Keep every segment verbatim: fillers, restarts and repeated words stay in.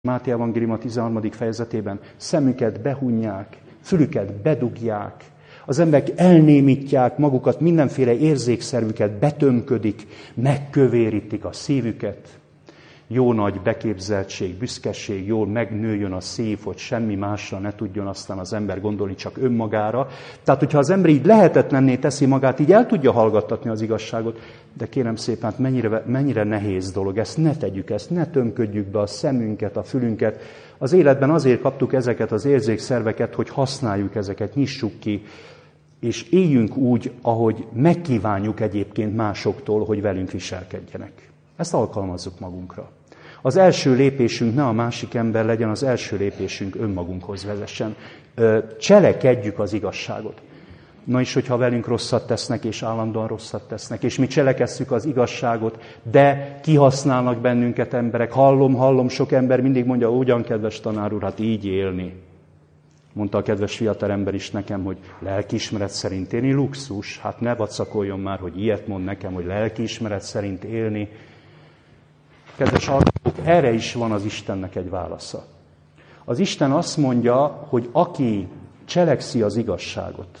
Máté Evangélium a tizenharmadik fejezetében szemüket behunják, fülüket bedugják, az emberek elnémítják magukat, mindenféle érzékszervüket betömködik, megkövérítik a szívüket. Jó nagy beképzeltség, büszkeség, jól megnőjön a szív, hogy semmi másra ne tudjon aztán az ember gondolni, csak önmagára. Tehát, hogyha az ember így lehetetlenné teszi magát, így el tudja hallgattatni az igazságot, de kérem szépen, hát mennyire, mennyire nehéz dolog, ezt ne tegyük, ezt ne tömködjük be a szemünket, a fülünket. Az életben azért kaptuk ezeket az érzékszerveket, hogy használjuk ezeket, nyissuk ki, és éljünk úgy, ahogy megkívánjuk egyébként másoktól, hogy velünk viselkedjenek. Ezt alkalmazzuk magunkra. Az első lépésünk ne a másik ember legyen, az első lépésünk önmagunkhoz vezessen. Cselekedjük az igazságot. Na és hogyha velünk rosszat tesznek, és állandóan rosszat tesznek, és mi cselekesszük az igazságot, de kihasználnak bennünket emberek. Hallom, hallom, sok ember mindig mondja, ugyan kedves tanár úr, hát így élni. Mondta a kedves fiatalember is nekem, hogy lelkiismeret szerint élni luxus. Hát ne vacakoljon már, hogy ilyet mond nekem, hogy lelkiismeret szerint élni. Kedves hallgatók, erre is van az Istennek egy válasza. Az Isten azt mondja, hogy aki cselekszi az igazságot,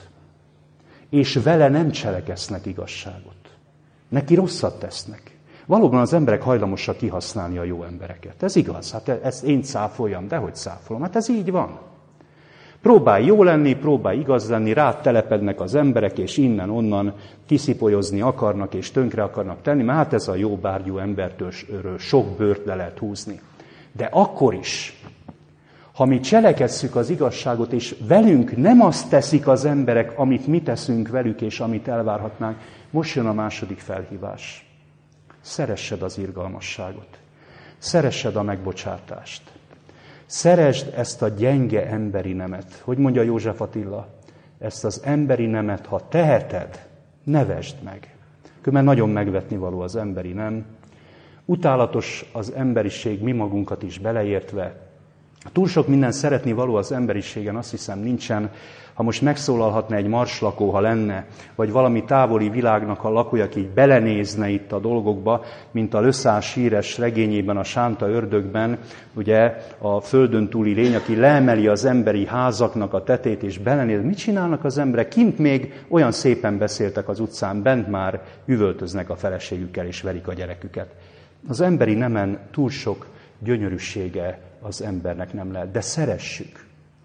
és vele nem cselekesznek igazságot, neki rosszat tesznek. Valóban az emberek hajlamosak kihasználni a jó embereket. Ez igaz, hát ezt én cáfoljam, dehogy cáfolom, hát ez így van. Próbálj jó lenni, próbálj igaz lenni, rád telepednek az emberek, és innen-onnan kiszipolyozni akarnak, és tönkre akarnak tenni, mert hát ez a jó bárgyú embertől sok bőrt le lehet húzni. De akkor is, ha mi cselekesszük az igazságot, és velünk nem azt teszik az emberek, amit mi teszünk velük, és amit elvárhatnánk, most jön a második felhívás. Szeressed az irgalmasságot. Szeressed a megbocsátást. Szeresd ezt a gyenge emberi nemet. Hogy mondja József Attila? Ezt az emberi nemet, ha teheted, ne vesd meg. Különben nagyon megvetni való az emberi nem. Utálatos az emberiség, mi magunkat is beleértve. Túl sok minden szeretni való az emberiségen, azt hiszem nincsen. Ha most megszólalhatna egy marslakó, ha lenne, vagy valami távoli világnak a lakója, aki így belenézne itt a dolgokba, mint a Löszás híres regényében, a Sánta ördögben, ugye a földön túli lény, aki leemeli az emberi házaknak a tetét, és belenéz. Mit csinálnak az emberek? Kint még olyan szépen beszéltek az utcán, bent már üvöltöznek a feleségükkel, és verik a gyereküket. Az emberi nemen túl sok gyönyörűsége az embernek nem lehet, de szeressük.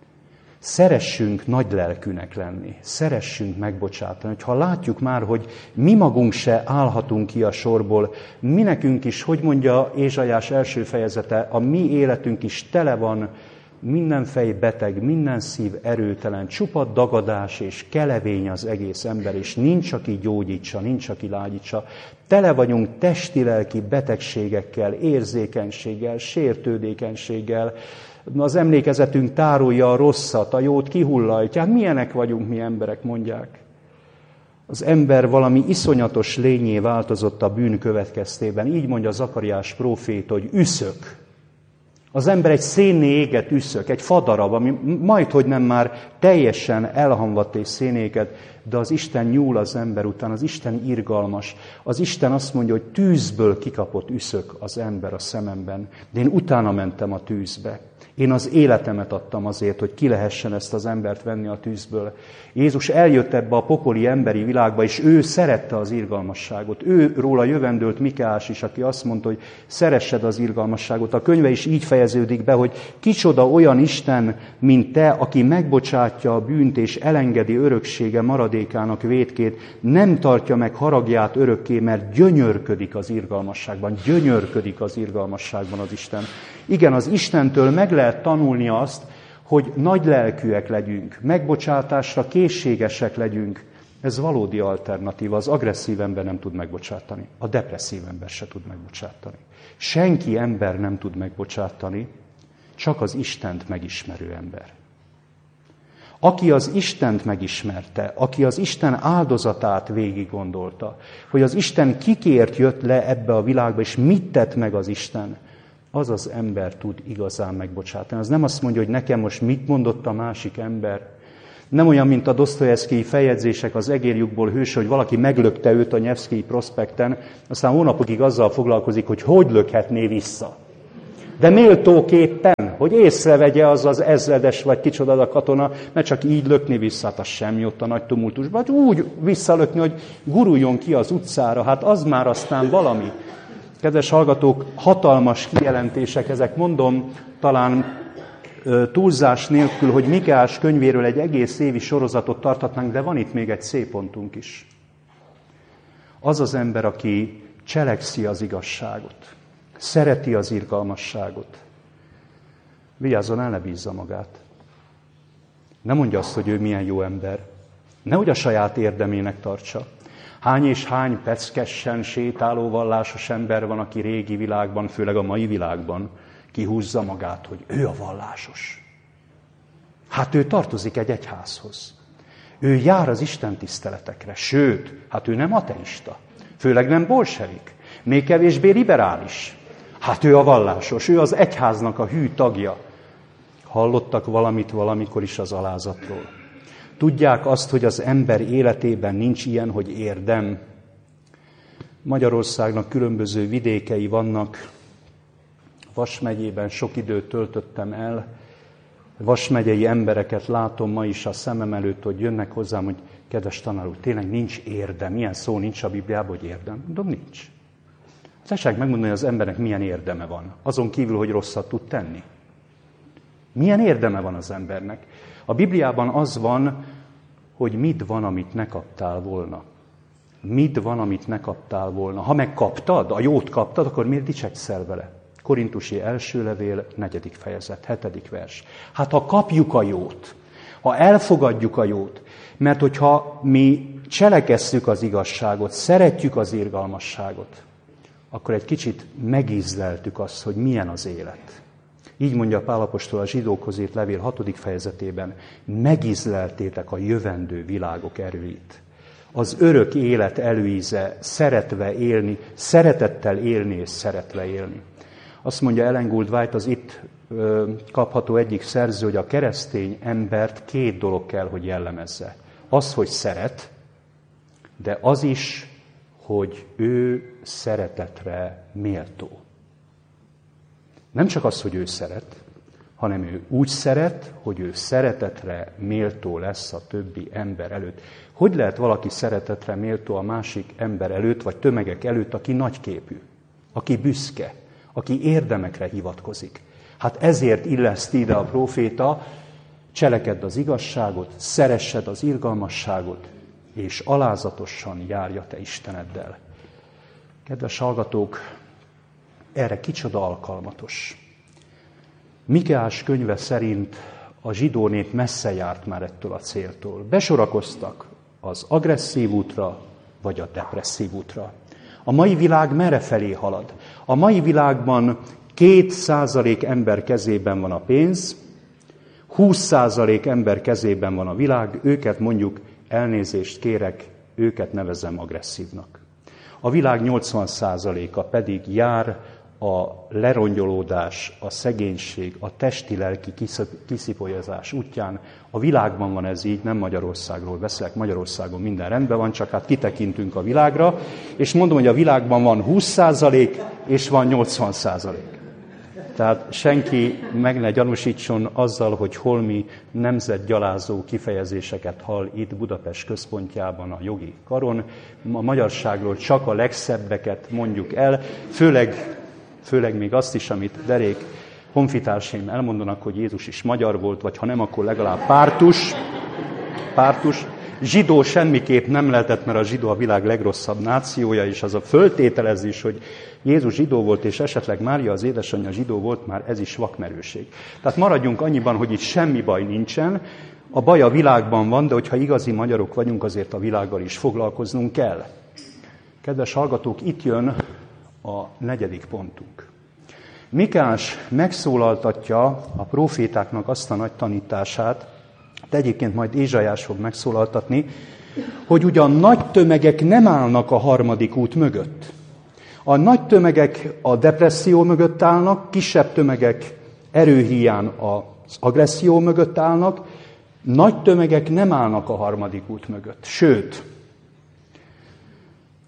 Szeressünk nagy lelkűnek lenni, szeressünk megbocsátani, hogy ha látjuk már, hogy mi magunk se állhatunk ki a sorból, mi nekünk is, hogy mondja Ézsaiás első fejezete, a mi életünk is tele van minden fej beteg, minden szív erőtelen, csupa dagadás és kelevény az egész ember, és nincs, aki gyógyítsa, nincs, aki lágyítsa. Tele vagyunk testi-lelki betegségekkel, érzékenységgel, sértődékenységgel. Az emlékezetünk tárolja a rosszat, a jót kihullajtják. Milyenek vagyunk mi emberek, mondják. Az ember valami iszonyatos lényé változott a bűn következtében. Így mondja Zakariás próféta, hogy üszök. Az ember egy szénné égett üszök, egy fadarab, ami majdhogy nem már teljesen elhamvadt és szénéket, de az Isten nyúl az ember után, az Isten irgalmas. Az Isten azt mondja, hogy tűzből kikapott üszök az ember a szememben, de én utána mentem a tűzbe. Én az életemet adtam azért, hogy ki lehessen ezt az embert venni a tűzből. Jézus eljött ebbe a pokoli emberi világba, és ő szerette az irgalmasságot. Ő róla jövendőlt Mikeás is, aki azt mondta, hogy szeressed az irgalmasságot. A könyve is így fejeződik be, hogy kicsoda olyan Isten, mint te, aki megbocsátja a bűnt és elengedi öröksége maradékának vétkét, nem tartja meg haragját örökké, mert gyönyörködik az irgalmasságban. Gyönyörködik az irgalmasságban az Isten. Igen, az Istentől meg lehet tanulni azt, hogy nagylelkűek legyünk, megbocsátásra készségesek legyünk. Ez valódi alternatíva. Az agresszív ember nem tud megbocsátani. A depresszív ember se tud megbocsátani. Senki ember nem tud megbocsátani, csak az Istent megismerő ember. Aki az Istent megismerte, aki az Isten áldozatát végig gondolta, hogy az Isten kikért jött le ebbe a világba, és mit tett meg az Isten, az az ember tud igazán megbocsátani. Az nem azt mondja, hogy nekem most mit mondott a másik ember. Nem olyan, mint a Dosztojevszkij feljegyzések az egérlyukból hős, hogy valaki meglökte őt a Nyevszkij prospekten, aztán hónapokig azzal foglalkozik, hogy hogy lökhetné vissza. De méltóképpen, hogy észrevegye az az ezredes vagy kicsoda a katona, mert csak így lökni vissza, hát az semmi ott a nagy tumultusban. Hát úgy visszalökni, hogy guruljon ki az utcára, hát az már aztán valami. Kedves hallgatók, hatalmas kijelentések, ezek mondom talán túlzás nélkül, hogy Mikeás könyvéről egy egész évi sorozatot tarthatnánk, de van itt még egy szép pontunk is. Az az ember, aki cselekszi az igazságot, szereti az irgalmasságot, vigyázzon el, ne bízza magát. Ne mondja azt, hogy ő milyen jó ember. Nehogy a saját érdemének tartsa. Hány és hány peckessen sétáló vallásos ember van, aki régi világban, főleg a mai világban kihúzza magát, hogy ő a vallásos. Hát ő tartozik egy egyházhoz. Ő jár az Isten tiszteletekre, sőt, hát ő nem ateista, főleg nem bolsevik, még kevésbé liberális. Hát ő a vallásos, ő az egyháznak a hű tagja. Hallottak valamit valamikor is az alázatról. Tudják azt, hogy az ember életében nincs ilyen, hogy érdem. Magyarországnak különböző vidékei vannak. Vas megyében sok időt töltöttem el. Vas megyei embereket látom ma is a szemem előtt, hogy jönnek hozzám, hogy kedves tanár úr, tényleg nincs érdem. Ilyen szó nincs a Bibliában, hogy érdem. Mondom, nincs. Tessék megmondani, hogy az embernek milyen érdeme van. Azon kívül, hogy rosszat tud tenni. Milyen érdeme van az embernek? A Bibliában az van, hogy mit van, amit ne kaptál volna. Mit van, amit ne kaptál volna. Ha megkaptad, a jót kaptad, akkor miért dicsekszel vele? Korintusi első levél, negyedik fejezet, hetedik vers. Hát ha kapjuk a jót, ha elfogadjuk a jót, mert hogyha mi cselekesszük az igazságot, szeretjük az irgalmasságot, akkor egy kicsit megízleltük azt, hogy milyen az élet. Így mondja Pál apostol a zsidókhoz írt levél hatodik fejezetében, megízleltétek a jövendő világok erőit. Az örök élet előíze, szeretve élni, szeretettel élni és szeretve élni. Azt mondja Ellen Gould White, az itt ö, kapható egyik szerző, hogy a keresztény embert két dolog kell, hogy jellemezze. Az, hogy szeret, de az is, hogy ő szeretetre méltó. Nem csak az, hogy ő szeret, hanem ő úgy szeret, hogy ő szeretetre méltó lesz a többi ember előtt. Hogy lehet valaki szeretetre méltó a másik ember előtt, vagy tömegek előtt, aki nagyképű, aki büszke, aki érdemekre hivatkozik? Hát ezért illeszti ide a próféta, cselekedd az igazságot, szeressed az irgalmasságot, és alázatosan járj a te Isteneddel. Kedves hallgatók, erre kicsoda alkalmatos. Mikeás könyve szerint a zsidó nép messze járt már ettől a céltól. Besorakoztak az agresszív útra, vagy a depresszív útra. A mai világ merre felé halad? A mai világban két százalék ember kezében van a pénz, húsz százalék ember kezében van a világ, őket mondjuk, elnézést kérek, őket nevezem agresszívnak. A világ nyolcvan százaléka pedig jár a lerongyolódás, a szegénység, a testi-lelki kiszipolyozás útján. A világban van ez így, nem Magyarországról beszélek, Magyarországon minden rendben van, csak hát kitekintünk a világra, és mondom, hogy a világban van húsz százalék, és van nyolcvan százalék. Tehát senki meg ne gyanúsítson azzal, hogy holmi nemzetgyalázó kifejezéseket hall itt Budapest központjában a jogi karon. A magyarságról csak a legszebbeket mondjuk el, főleg, főleg még azt is, amit derék honfitársaim elmondanak, hogy Jézus is magyar volt, vagy ha nem, akkor legalább pártus. Pártus. Zsidó semmiképp nem lehetett, mert a zsidó a világ legrosszabb nációja, és az a föltételezés, hogy Jézus zsidó volt, és esetleg Mária az édesanyja zsidó volt, már ez is vakmerőség. Tehát maradjunk annyiban, hogy itt semmi baj nincsen, a baj a világban van, de hogyha igazi magyarok vagyunk, azért a világgal is foglalkoznunk kell. Kedves hallgatók, itt jön a negyedik pontunk. Mikeás megszólaltatja a prófétáknak azt a nagy tanítását, de egyébként majd Ézsaiás fog megszólaltatni, hogy ugyan nagy tömegek nem állnak a harmadik út mögött. A nagy tömegek a depresszió mögött állnak, kisebb tömegek erőhíján az agresszió mögött állnak, nagy tömegek nem állnak a harmadik út mögött. Sőt,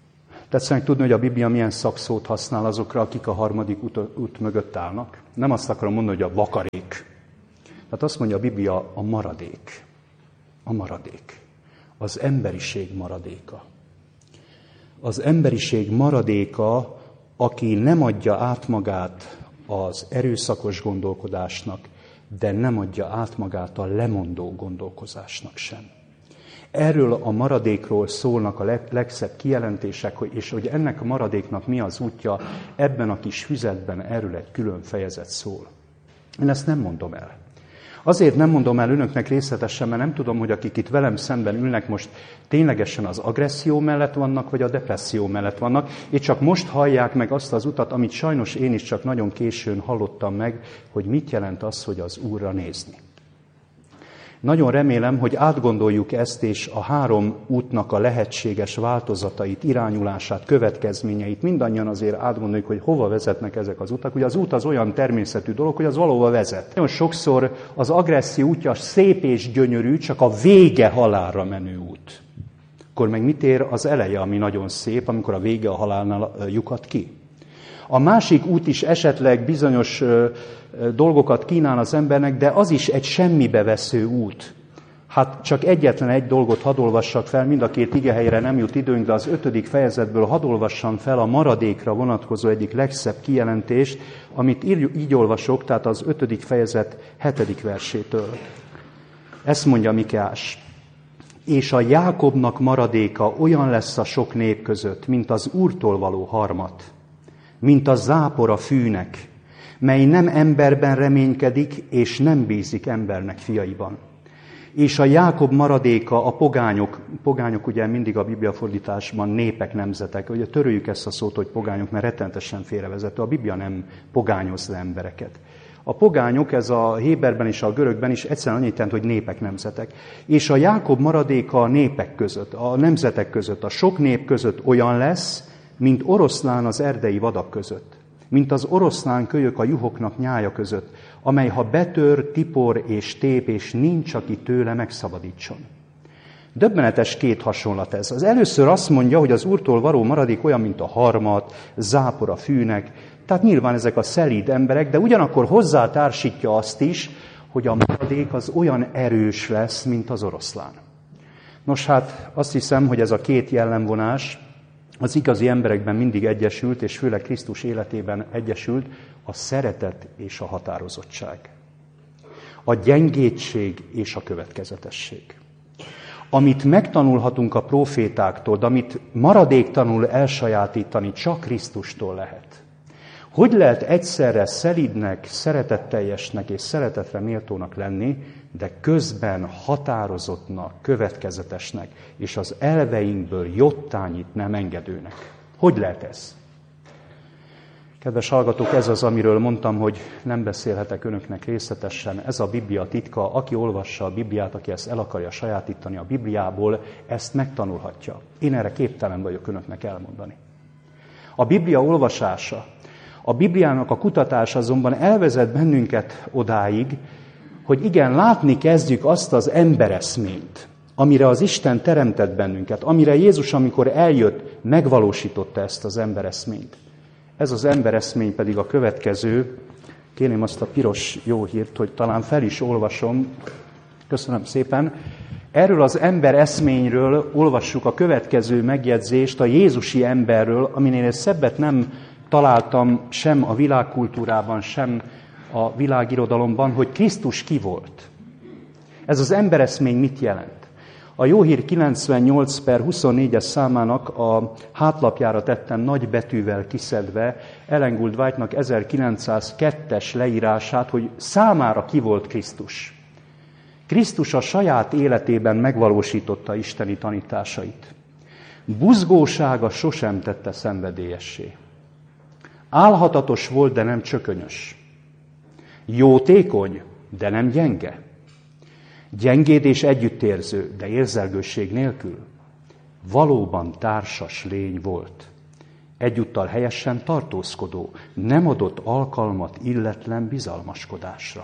Tetszenek tudni, hogy a Biblia milyen szakszót használ azokra, akik a harmadik út, út mögött állnak. Nem azt akarom mondani, hogy a vakarék. Tehát azt mondja a Biblia, a maradék. A maradék. Az emberiség maradéka. Az emberiség maradéka, aki nem adja át magát az erőszakos gondolkodásnak, de nem adja át magát a lemondó gondolkozásnak sem. Erről a maradékról szólnak a legszebb kijelentések, és hogy ennek a maradéknak mi az útja, ebben a kis füzetben erről egy külön fejezet szól. Én ezt nem mondom el. Azért nem mondom el önöknek részletesen, mert nem tudom, hogy akik itt velem szemben ülnek most ténylegesen az agresszió mellett vannak, vagy a depresszió mellett vannak, és csak most hallják meg azt az utat, amit sajnos én is csak nagyon későn hallottam meg, hogy mit jelent az, hogy az Úrra nézni. Nagyon remélem, hogy átgondoljuk ezt, és a három útnak a lehetséges változatait, irányulását, következményeit mindannyian azért átgondoljuk, hogy hova vezetnek ezek az utak. Ugye az út az olyan természetű dolog, hogy az valóban vezet. Nagyon sokszor az agresszió útja szép és gyönyörű, csak a vége halálra menő út. Akkor meg mit ér az eleje, ami nagyon szép, amikor a vége a halálnál lyukat ki? A másik út is esetleg bizonyos dolgokat kínál az embernek, de az is egy semmibe vesző út. Hát csak egyetlen egy dolgot hadd olvassak fel, mind a két igehelyre nem jut időnk, de az ötödik fejezetből hadd olvassam fel a maradékra vonatkozó egyik legszebb kijelentést, amit így olvasok, tehát az ötödik fejezet hetedik versétől. Ezt mondja Mikeás. És a Jákobnak maradéka olyan lesz a sok nép között, mint az Úrtól való harmat, mint a zápor a fűnek, mely nem emberben reménykedik, és nem bízik embernek fiaiban. És a Jákob maradéka a pogányok, pogányok ugye mindig a Biblia fordításban népek, nemzetek, ugye töröljük ezt a szót, hogy pogányok, mert rettenetesen félrevezető, a Biblia nem pogányoz le embereket. A pogányok, ez a héberben és a görögben is egyszerűen annyit jelent, hogy népek, nemzetek. És a Jákob maradéka a népek között, a nemzetek között, a sok nép között olyan lesz, mint oroszlán az erdei vadak között, mint az oroszlán kölyök a juhoknak nyája között, amely ha betör, tipor és tép, és nincs, aki tőle megszabadítson. Döbbenetes két hasonlat ez. Az először azt mondja, hogy az Úrtól való maradék olyan, mint a harmat, zápor a fűnek, tehát nyilván ezek a szelíd emberek, de ugyanakkor hozzátársítja azt is, hogy a maradék az olyan erős lesz, mint az oroszlán. Nos hát azt hiszem, hogy ez a két jellemvonás az igazi emberekben mindig egyesült, és főleg Krisztus életében egyesült, a szeretet és a határozottság. A gyengétség és a következetesség. Amit megtanulhatunk a prófétáktól, de amit maradéktanul elsajátítani, csak Krisztustól lehet. Hogy lehet egyszerre szelídnek, szeretetteljesnek és szeretetre méltónak lenni, de közben határozottnak, következetesnek, és az elveinkből jottányit nem engedőnek? Hogy lehet ez? Kedves hallgatók, ez az, amiről mondtam, hogy nem beszélhetek önöknek részletesen. Ez a Biblia titka. Aki olvassa a Bibliát, aki ezt el akarja sajátítani a Bibliából, ezt megtanulhatja. Én erre képtelen vagyok önöknek elmondani. A Biblia olvasása, a Bibliának a kutatása azonban elvezet bennünket odáig, hogy igen, látni kezdjük azt az embereszményt, amire az Isten teremtett bennünket, amire Jézus, amikor eljött, megvalósította ezt az embereszményt. Ez az embereszmény pedig a következő, kérném azt a piros jó hírt, hogy talán fel is olvasom, köszönöm szépen. Erről az embereszményről olvassuk a következő megjegyzést, a jézusi emberről, aminél szebbet nem találtam sem a világkultúrában, sem a világirodalomban, hogy Krisztus ki volt. Ez az embereszmény mit jelent? A Jó Hír kilencvennyolc per huszonnégyes számának a hátlapjára tettem nagy betűvel kiszedve Ellen Gould White-nak ezerkilencszázkettes leírását, hogy számára ki volt Krisztus. Krisztus a saját életében megvalósította isteni tanításait. Buzgósága sosem tette szenvedélyessé. Álhatatos volt, de nem csökönyös. Jótékony, de nem gyenge. Gyengéd és együttérző, de érzelgőség nélkül. Valóban társas lény volt. Egyúttal helyesen tartózkodó, nem adott alkalmat illetlen bizalmaskodásra.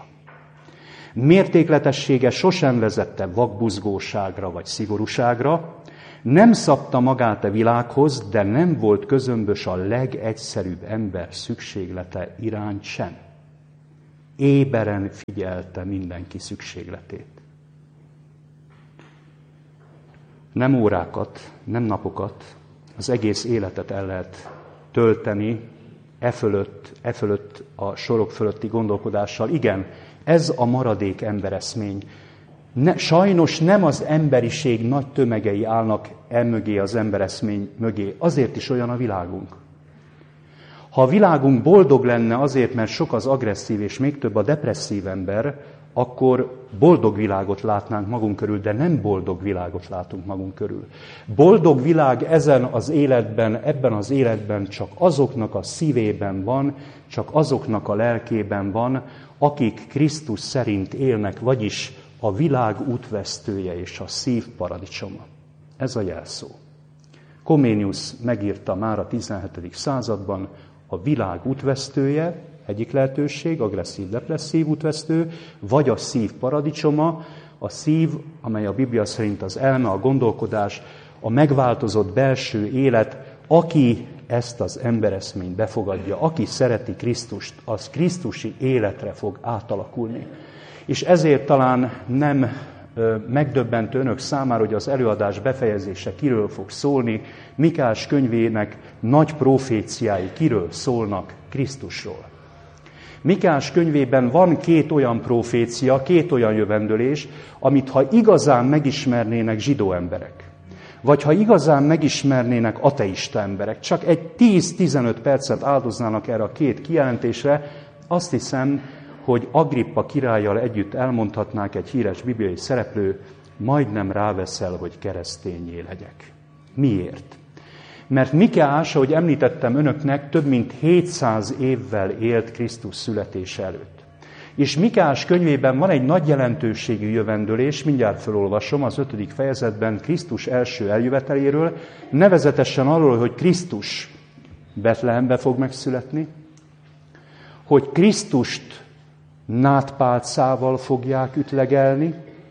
Mértékletessége sosem vezette vakbuzgóságra vagy szigorúságra, Nem szabta magát a világhoz, de nem volt közömbös a legegyszerűbb ember szükséglete iránt sem. Éberen figyelte mindenki szükségletét. Nem órákat, nem napokat, az egész életet el lehet tölteni e fölött, e fölött a sorok fölötti gondolkodással. Igen, ez a maradék embereszmény. Ne, sajnos nem az emberiség nagy tömegei állnak emögé, az embereszmény mögé. Azért is olyan a világunk. Ha a világunk boldog lenne azért, mert sok az agresszív és még több a depresszív ember, akkor boldog világot látnánk magunk körül, de nem boldog világot látunk magunk körül. Boldog világ ezen az életben, ebben az életben csak azoknak a szívében van, csak azoknak a lelkében van, akik Krisztus szerint élnek, vagyis a világ útvesztője és a szív paradicsoma. Ez a jelszó. Comenius megírta már a tizenhetedik században, a világ útvesztője, egyik lehetőség, agresszív-depresszív útvesztő, vagy a szív paradicsoma, a szív, amely a Biblia szerint az elme, a gondolkodás, a megváltozott belső élet, aki ezt az embereszményt befogadja, aki szereti Krisztust, az krisztusi életre fog átalakulni. És ezért talán nem ö, megdöbbentő önök számára, hogy az előadás befejezése kiről fog szólni, Mikás könyvének nagy proféciái kiről szólnak? Krisztusról. Mikás könyvében van két olyan profécia, két olyan jövendőlés, amit ha igazán megismernének zsidó emberek, vagy ha igazán megismernének ateista emberek, csak egy tíz-tizenöt percet áldoznának erre a két kijelentésre, azt hiszem, hogy Agrippa királlyal együtt elmondhatnák egy híres bibliai szereplő, majdnem ráveszel, hogy keresztényé legyek. Miért? Mert Mikeás, ahogy említettem önöknek, több mint hétszáz évvel élt Krisztus születése előtt. És Mikeás könyvében van egy nagy jelentőségű jövendőlés, mindjárt felolvasom az ötödik fejezetben Krisztus első eljöveteléről, nevezetesen arról, hogy Krisztus Betlehembe fog megszületni, hogy Krisztust nádpálcával fogják ütlegelni,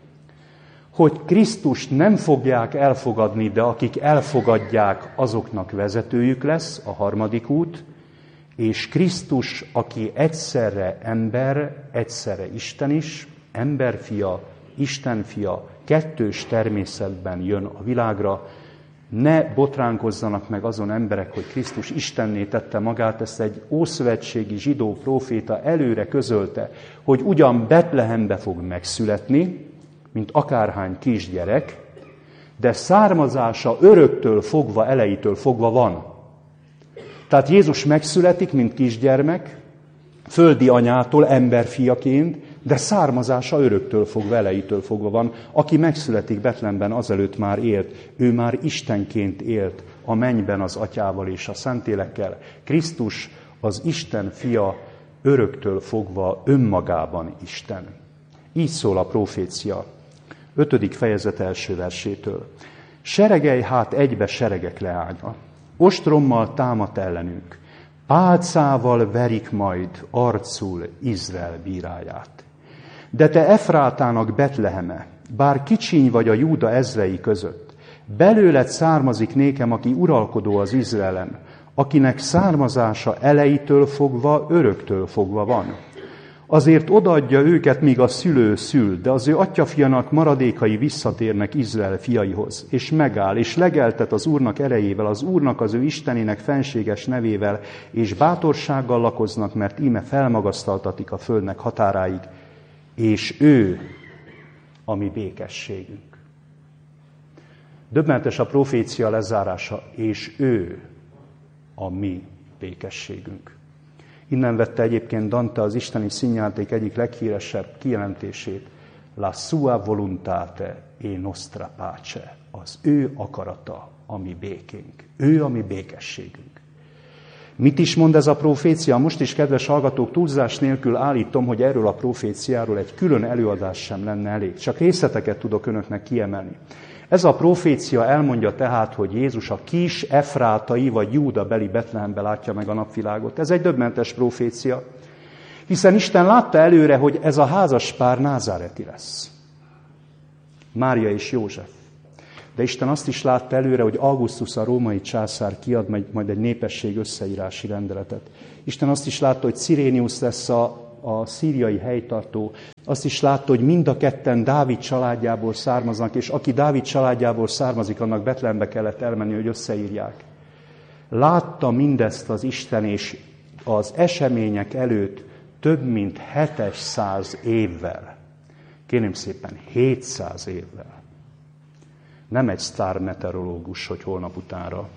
hogy Krisztust nem fogják elfogadni, de akik elfogadják, azoknak vezetőjük lesz, a harmadik út, és Krisztus, aki egyszerre ember, egyszerre Isten is, emberfia, Istenfia, kettős természetben jön a világra. Ne botránkozzanak meg azon emberek, hogy Krisztus Istenné tette magát, ezt egy ószövetségi zsidó próféta előre közölte, hogy ugyan Betlehembe fog megszületni, mint akárhány kisgyerek, de származása öröktől fogva, elejétől fogva van. Tehát Jézus megszületik, mint kisgyermek, földi anyától, emberfiaként, de származása öröktől fogva, elejétől fogva van. Aki megszületik Betlehemben, azelőtt már élt, ő már Istenként élt a mennyben az Atyával és a Szentélekkel. Krisztus az Isten fia, öröktől fogva önmagában Isten. Így szól a profécia. Ötödik fejezet első versétől. Seregelj hát egybe seregek leánya, ostrommal támad ellenünk, pálcával verik majd arcul Izrael bíráját. De te Efrátának Betleheme, bár kicsiny vagy a Júda ezrei között, belőled származik nékem, aki uralkodó az Izraelen, akinek származása elejétől fogva, öröktől fogva van. Azért odaadja őket, míg a szülő szül, de az ő atyafianak maradékai visszatérnek Izrael fiaihoz, és megáll, és legeltet az Úrnak erejével, az Úrnak az ő Istenének fenséges nevével, és bátorsággal lakoznak, mert íme felmagasztaltatik a földnek határáig, és ő a mi békességünk. Döbbenetes a profécia lezárása, és ő a mi békességünk. Innen vette egyébként Dante az isteni színjáték egyik leghíresebb kijelentését. La sua voluntate e nostra pace. Az ő akarata, a mi békénk. Ő a mi békességünk. Mit is mond ez a profécia? Most is, kedves hallgatók, túlzás nélkül állítom, hogy erről a proféciáról egy külön előadás sem lenne elég. Csak részleteket tudok önöknek kiemelni. Ez a profécia elmondja tehát, hogy Jézus a kis efrátai vagy Júda beli Betlehembe látja meg a napvilágot. Ez egy döbbentes profécia, hiszen Isten látta előre, hogy ez a házaspár názáreti lesz. Mária és József. De Isten azt is látta előre, hogy Augustus, a római császár kiad majd egy népesség összeírási rendeletet. Isten azt is látta, hogy Cirénius lesz a, a szíriai helytartó. Azt is látta, hogy mind a ketten Dávid családjából származnak, és aki Dávid családjából származik, annak Betlehembe kellett elmenni, hogy összeírják. Látta mindezt az Isten, és az események előtt több mint hétszáz évvel, kérném szépen, hétszáz évvel. Nem egy sztár meteorológus, hogy holnap utánra.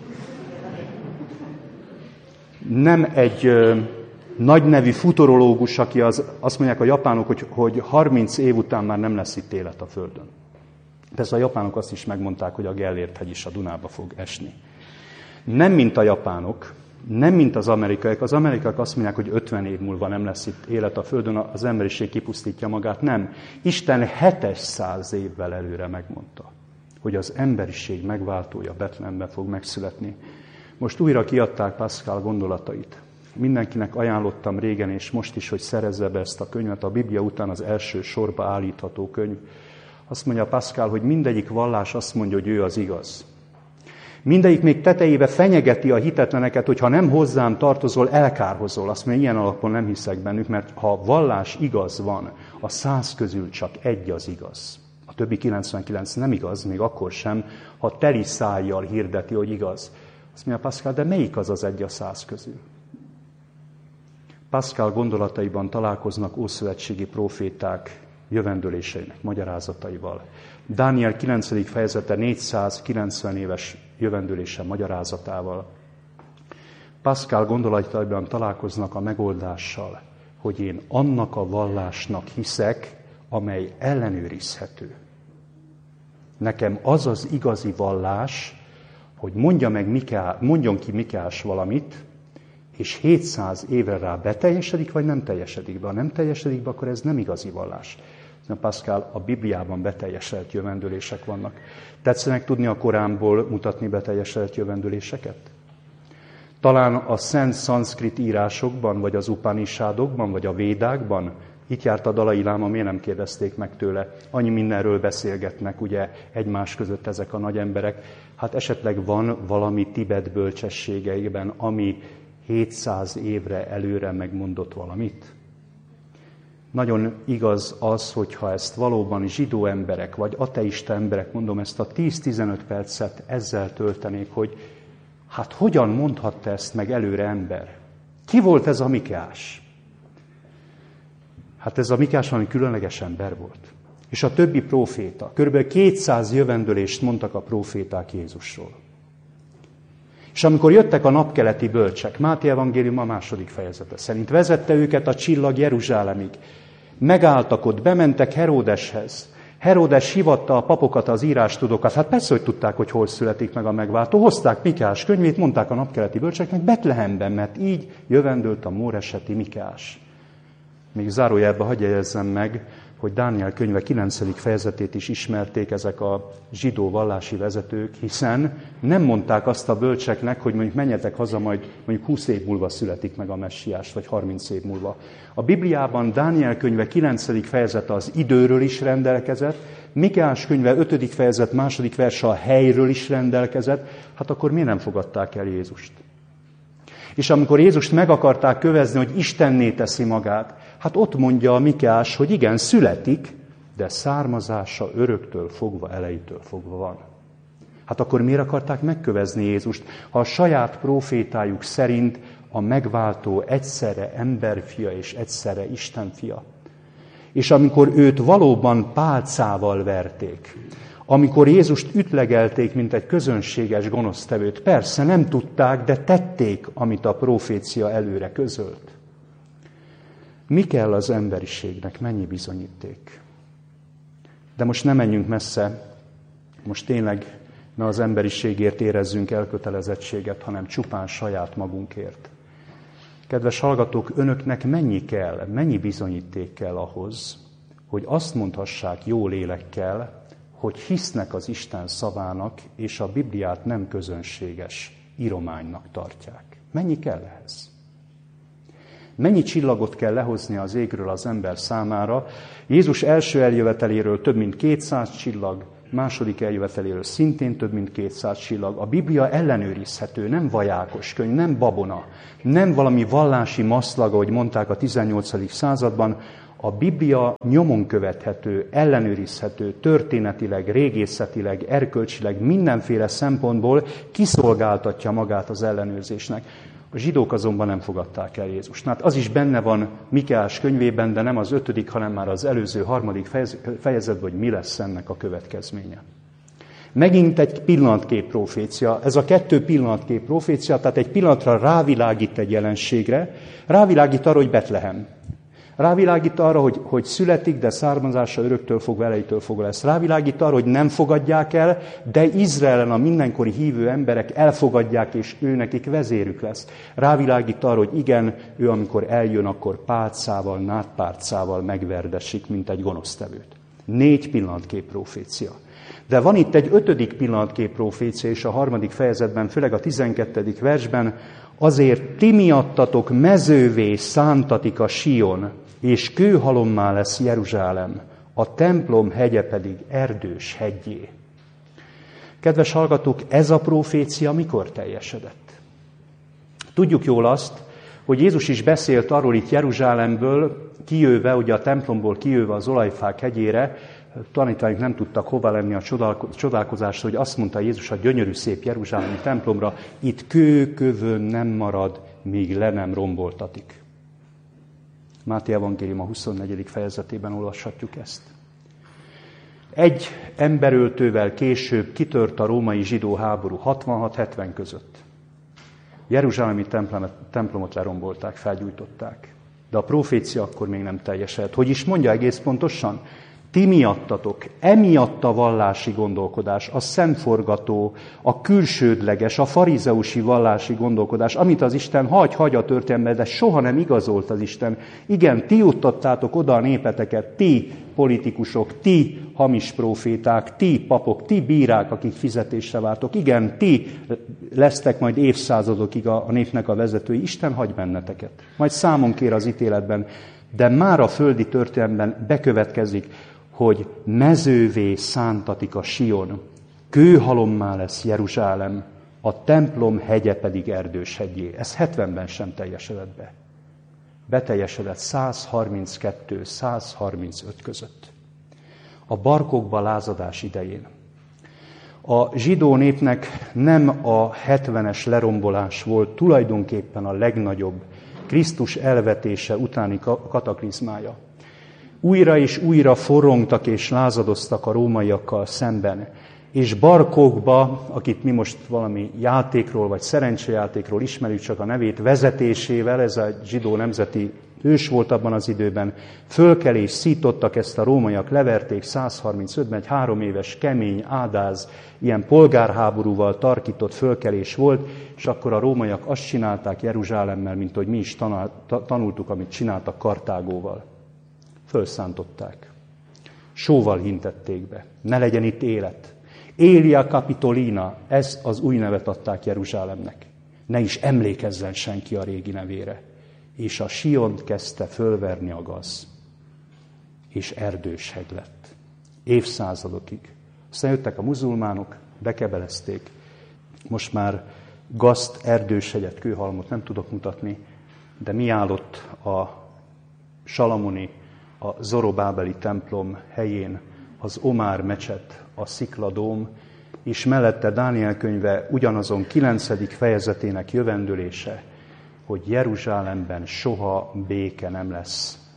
Nem egy ö, nagynevű futurológus, aki az, azt mondják a japánok, hogy, hogy harminc év után már nem lesz itt élet a Földön. Persze a japánok azt is megmondták, hogy a Gellért-hegy is a Dunába fog esni. Nem mint a japánok, nem mint az amerikaiak. Az amerikaiak azt mondják, hogy ötven év múlva nem lesz itt élet a Földön, az emberiség kipusztítja magát. Nem. Isten hétszáz évvel előre megmondta, hogy az emberiség megváltója Betlehemben fog megszületni. Most újra kiadták Pascal gondolatait. Mindenkinek ajánlottam régen, és most is, hogy szerezze be ezt a könyvet. A Biblia után az első sorba állítható könyv. Azt mondja Pascal, hogy mindegyik vallás azt mondja, hogy ő az igaz. Mindegyik még tetejébe fenyegeti a hitetleneket, hogy ha nem hozzám tartozol, elkárhozol. Azt mondja, ilyen alapon nem hiszek bennük, mert ha vallás igaz van, a száz közül csak egy az igaz. A többi kilencvenkilenc nem igaz, még akkor sem, ha teli szájjal hirdeti, hogy igaz. Azt mondja Pascal, de melyik az az egy a száz közül? Pascal gondolataiban találkoznak ószövetségi próféták jövendőléseinek magyarázataival. Dániel kilencedik fejezete négyszázkilencven éves jövendőlése magyarázatával. Pascal gondolataiban találkoznak a megoldással, hogy én annak a vallásnak hiszek, amely ellenőrizhető. Nekem az az igazi vallás, hogy mondja meg Mikeá, mondjon ki Mikeás valamit, és hétszáz évre rá beteljesedik, vagy nem teljesedik be. Ha nem teljesedik be, akkor ez nem igazi vallás. Pascal, a Bibliában beteljesedett jövendőlések vannak. Tetszenek tudni a Koránból mutatni beteljesedett jövendőléseket? Talán a szent szanszkrit írásokban, vagy az Upanishadokban, vagy a Védákban? Itt járt a Dalai Láma, miért nem kérdezték meg tőle? Annyi mindenről beszélgetnek, ugye, egymás között ezek a nagy emberek. Hát esetleg van valami Tibet bölcsességeiben, ami hétszáz évre előre megmondott valamit? Nagyon igaz az, hogyha ezt valóban zsidó emberek, vagy ateista emberek, mondom, ezt a tíz-tizenöt percet ezzel töltenék, hogy hát hogyan mondhatta ezt meg előre ember? Ki volt ez a Mikeás? Hát ez a Mikeás valami különleges ember volt. És a többi próféta, körülbelül kétszáz jövendőlést mondtak a próféták Jézusról. És amikor jöttek a napkeleti bölcsek, Máté evangélium a második fejezete szerint, vezette őket a csillag Jeruzsálemig. Megálltak ott, bementek Heródeshez. Heródes hivatta a papokat, az írástudókat. Hát persze, hogy tudták, hogy hol születik meg a megváltó. Hozták Mikeás könyvét, mondták a napkeleti bölcseknek Betlehemben, mert így jövendőlt a móreseti Mikeás. Még zárójelben hadd jegyezzem meg, hogy Dániel könyve kilencedik fejezetét is ismerték ezek a zsidó vallási vezetők, hiszen nem mondták azt a bölcseknek, hogy mondjuk menjetek haza, majd mondjuk húsz év múlva születik meg a messiás, vagy harminc év múlva. A Bibliában Dániel könyve kilencedik fejezete az időről is rendelkezett, Mikeás könyve ötödik fejezet második verse a helyről is rendelkezett, hát akkor miért nem fogadták el Jézust? És amikor Jézust meg akarták kövezni, hogy Istenné teszi magát, hát ott mondja a Mikeás, hogy igen, születik, de származása öröktől fogva, elejétől fogva van. Hát akkor miért akarták megkövezni Jézust, ha a saját prófétájuk szerint a megváltó egyszerre emberfia és egyszerre Istenfia? És amikor őt valóban pálcával verték, amikor Jézust ütlegelték, mint egy közönséges gonosztevőt, persze nem tudták, de tették, amit a profécia előre közölt. Mi kell az emberiségnek, mennyi bizonyíték? De most nem menjünk messze, most tényleg ne az emberiségért érezzünk elkötelezettséget, hanem csupán saját magunkért. Kedves hallgatók, önöknek mennyi kell, mennyi bizonyíték kell ahhoz, hogy azt mondhassák jó lélekkel, hogy hisznek az Isten szavának, és a Bibliát nem közönséges írománynak tartják. Mennyi kell ehhez? Mennyi csillagot kell lehozni az égről az ember számára? Jézus első eljöveteléről több mint kétszáz csillag, második eljöveteléről szintén több mint kétszáz csillag. A Biblia ellenőrizhető, nem vajákos könyv, nem babona, nem valami vallási maszlag, ahogy mondták a tizennyolcadik században. A Biblia nyomon követhető, ellenőrizhető, történetileg, régészetileg, erkölcsileg, mindenféle szempontból kiszolgáltatja magát az ellenőrzésnek. A zsidók azonban nem fogadták el Jézust. Hát az is benne van Mikeás könyvében, de nem az ötödik, hanem már az előző harmadik fejezetben, hogy mi lesz ennek a következménye. Megint egy pillanatkép profécia. Ez a kettő pillanatkép profécia, tehát egy pillanatra rávilágít egy jelenségre, rávilágít arra, hogy Betlehem. Rávilágít arra, hogy, hogy születik, de származása öröktől fogva, elejétől fogva lesz. Rávilágít arra, hogy nem fogadják el, de Izraelen a mindenkori hívő emberek elfogadják, és ő nekik vezérük lesz. Rávilágít arra, hogy igen, ő amikor eljön, akkor pálcával, nádpálcával megverdesik, mint egy gonosztevőt. Négy pillanatkép profécia. De van itt egy ötödik pillanatkép profécia, és a harmadik fejezetben, főleg a tizenkettedik versben, azért ti miattatok mezővé szántatik a Sion, és kőhalommá lesz Jeruzsálem, a templom hegye pedig erdős heggyé. Kedves hallgatók, ez a profécia mikor teljesedett? Tudjuk jól azt, hogy Jézus is beszélt arról itt Jeruzsálemből, kijöve, ugye a templomból kijöve az olajfák hegyére, tanítványok nem tudtak hova lenni a csodálkozásra, hogy azt mondta Jézus a gyönyörű szép jeruzsálemi templomra, itt kő kövön nem marad, míg le nem romboltatik. Máté evangélium a huszonnegyedik fejezetében olvashatjuk ezt. Egy emberöltővel később kitört a római zsidó háború hatvanhat-hetven között. Jeruzsálemi templomot, templomot lerombolták, felgyújtották. De a profécia akkor még nem teljesedett. Hogy is mondja egész pontosan? Ti miattatok, emiatt a vallási gondolkodás, a szemforgató, a külsődleges, a farizeusi vallási gondolkodás, amit az Isten hagy, hagy a történetben, de soha nem igazolt az Isten. Igen, ti juttattátok oda a népeteket, ti politikusok, ti hamis proféták, ti papok, ti bírák, akik fizetésre vártok. Igen, ti lesztek majd évszázadokig a népnek a vezetői. Isten hagy benneteket. Majd számon kér az ítéletben, de már a földi történelemben bekövetkezik, hogy mezővé szántatik a Sion, kőhalommá lesz Jeruzsálem, a templom hegye pedig erdős hegyé. Ez hetvenben sem teljesedett be. Beteljesedett száz harminckettő száz harmincöt között. A barkokba lázadás idején. A zsidó népnek nem a hetvenes lerombolás volt tulajdonképpen a legnagyobb Krisztus elvetése utáni kataklizmája. Újra és újra forrongtak és lázadoztak a rómaiakkal szemben, és barkokba, akit mi most valami játékról vagy szerencsejátékról ismerjük csak a nevét, vezetésével, ez a zsidó nemzeti ős volt abban az időben, fölkelés szítottak, ezt a rómaiak leverték száz harmincötben, egy három éves kemény, ádáz, ilyen polgárháborúval tarkított fölkelés volt, és akkor a rómaiak azt csinálták Jeruzsálemmel, mint hogy mi is tanultuk, amit csináltak Kartágóval. Fölszántották. Sóval hintették be. Ne legyen itt élet. Élia Capitolina, ez az új nevet adták Jeruzsálemnek. Ne is emlékezzen senki a régi nevére. És a Siont kezdte fölverni a gaz. És erdős hegy lett. Évszázadokig. Aztán jöttek a muzulmánok, bekebelezték. Most már gazt, erdős hegyet, kőhalmot nem tudok mutatni, de mi állott a salamoni, a Zorobábeli templom helyén, az Omár mecset, a Szikladóm, és mellette Dániel könyve ugyanazon kilencedik fejezetének jövendőlése, hogy Jeruzsálemben soha béke nem lesz.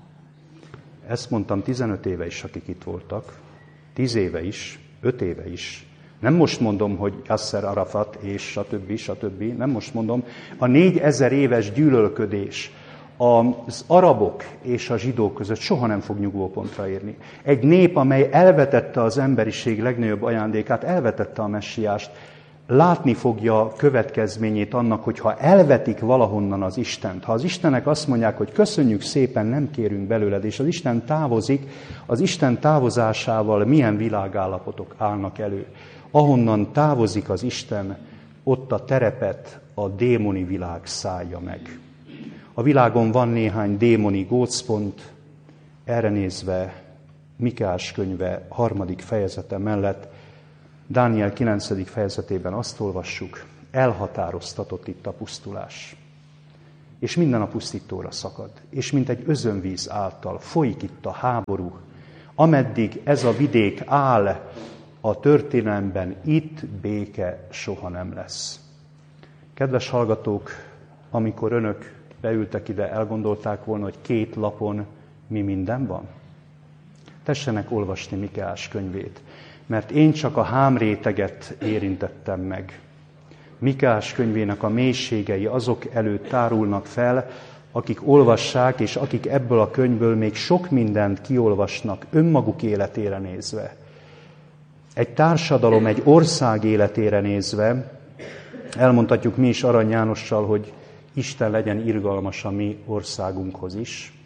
Ezt mondtam tizenöt éve is, akik itt voltak, tíz éve is, öt éve is. Nem most mondom, hogy Yasser Arafat és stb. stb. Nem most mondom. A négyezer éves gyűlölködés az arabok és a zsidók között soha nem fog nyugvópontra érni. Egy nép, amely elvetette az emberiség legnagyobb ajándékát, elvetette a messiást, látni fogja következményét annak, hogyha elvetik valahonnan az Istent. Ha az Istenek azt mondják, hogy köszönjük szépen, nem kérünk belőled, és az Isten távozik, az Isten távozásával milyen világállapotok állnak elő. Ahonnan távozik az Isten, ott a terepet a démoni világ szállja meg. A világon van néhány démoni gócpont, erre nézve Mikeás könyve harmadik fejezete mellett Dániel kilencedik fejezetében azt olvassuk, elhatároztatott itt a pusztulás. És minden a pusztítóra szakad, és mint egy özönvíz által folyik itt a háború. Ameddig ez a vidék áll a történelemben, itt béke soha nem lesz. Kedves hallgatók, amikor önök beültek ide, elgondolták volna, hogy két lapon mi minden van? Tessenek olvasni Mikeás könyvét, mert én csak a hámréteget érintettem meg. Mikeás könyvének a mélységei azok előtt tárulnak fel, akik olvassák, és akik ebből a könyvből még sok mindent kiolvasnak önmaguk életére nézve. Egy társadalom, egy ország életére nézve, elmondhatjuk mi is Arany Jánossal, hogy Isten legyen irgalmas a mi országunkhoz is,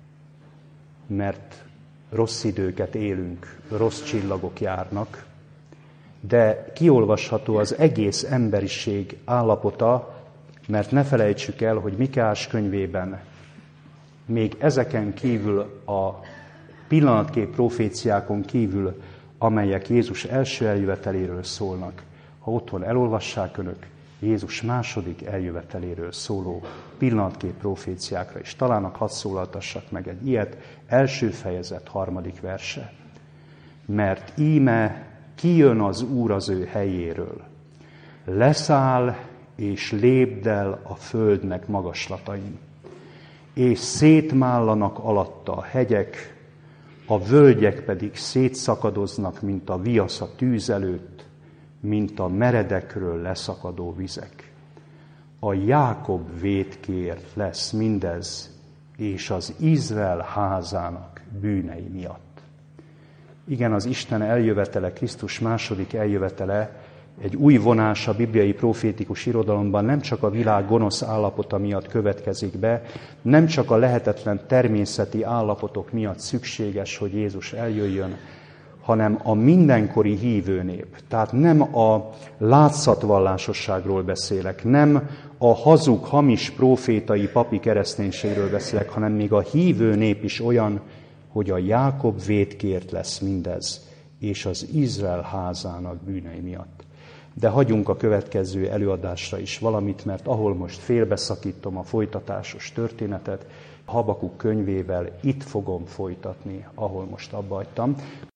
mert rossz időket élünk, rossz csillagok járnak, de kiolvasható az egész emberiség állapota, mert ne felejtsük el, hogy Mikeás könyvében még ezeken kívül, a pillanatkép proféciákon kívül, amelyek Jézus első eljöveteléről szólnak, ha otthon elolvassák önök, Jézus második eljöveteléről szóló pillanatkép proféciákra is találnak, hadd szólaltassak meg egy ilyet, első fejezet, harmadik verse. Mert íme kijön az Úr az ő helyéről, leszáll és lépdel a földnek magaslatain, és szétmállanak alatta a hegyek, a völgyek pedig szétszakadoznak, mint a viasz a tűz előtt, mint a meredekről leszakadó vizek. A Jákob vétkért lesz mindez, és az Izrael házának bűnei miatt. Igen, az Isten eljövetele, Krisztus második eljövetele egy új vonás a bibliai profétikus irodalomban nem csak a világ gonosz állapota miatt következik be, nem csak a lehetetlen természeti állapotok miatt szükséges, hogy Jézus eljöjjön, hanem a mindenkori hívő nép. Tehát nem a látszatvallásosságról beszélek, nem a hazug, hamis prófétai papi kereszténységről beszélek, hanem még a hívő nép is olyan, hogy a Jákob vétkért lesz mindez, és az Izrael házának bűnei miatt. De hagyjunk a következő előadásra is valamit, mert ahol most félbeszakítom a folytatásos történetet, Habakuk könyvével itt fogom folytatni, ahol most abba hagytam.